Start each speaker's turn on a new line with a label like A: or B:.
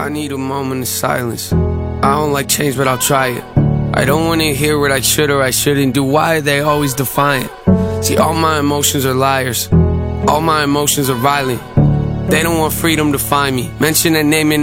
A: need a moment of silence. I don't like change, but I'll try it. I don't wanna hear what I should or I shouldn't do. Why are they always defiant? See, all my emotions are liars. All my emotions are violent. They don't want freedom to find me. Mention a name and